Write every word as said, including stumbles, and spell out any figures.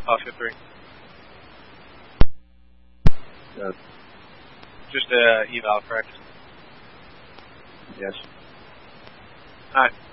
Oscar three. Yes. Just uh, eval, correct? Yes. Alright.